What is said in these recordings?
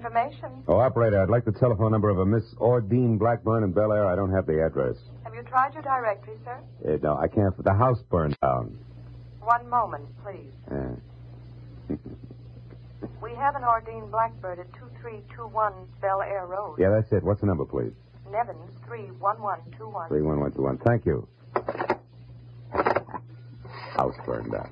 information. Oh, operator, I'd like the telephone number of a Miss Ordine Blackburn in Bel Air. I don't have the address. Have you tried your directory, sir? No, I can't. The house burned down. One moment, please. We have an Ordine Blackbird at 2321 Bel Air Road. Yeah, that's it. What's the number, please? Nevins 31121. 31121. Thank you. House burned down.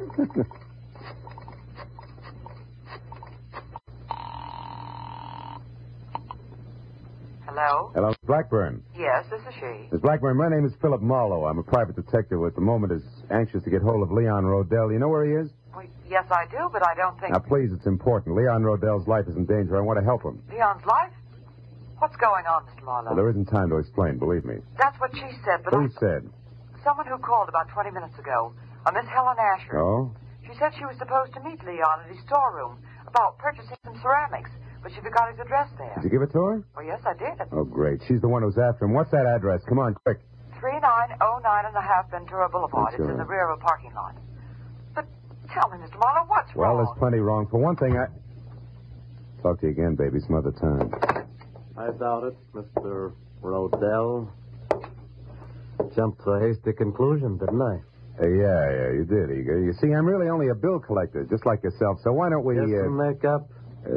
Hello? Hello, Miss Blackburn. Yes, this is she. Miss Blackburn, my name is Philip Marlowe. I'm a private detective who at the moment is anxious to get hold of Leon Rodell. You know where he is? Well, yes, I do, but I don't think... Now, please, it's important. Leon Rodell's life is in danger. I want to help him. Leon's life? What's going on, Mr. Marlowe? Well, there isn't time to explain, believe me. That's what she said, but Who said? Someone who called about 20 minutes ago. A Miss Helen Asher. Oh? She said she was supposed to meet Leon at his storeroom about purchasing some ceramics, but she forgot his address there. Did you give it to her? Well, yes, I did. Oh, great. She's the one who's after him. What's that address? Come on, quick. 3909.5 Ventura Boulevard. Ventura. It's in the rear of a parking lot. But tell me, Mr. Marlowe, what's Well, wrong? there's plenty wrong. For one thing, Talk to you again, baby, some other time. I doubt it, Mr. Rodell. Jumped to a hasty conclusion, didn't I? Yeah, you did, Eager. You see, I'm really only a bill collector, just like yourself, so why don't we... Just to make up?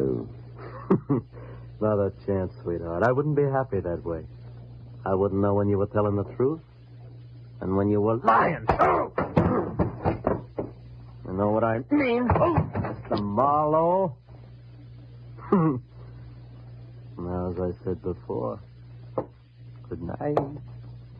Not a chance, sweetheart. I wouldn't be happy that way. I wouldn't know when you were telling the truth and when you were lying. You know what I mean? Mr. Marlowe. Now, as I said before, good night.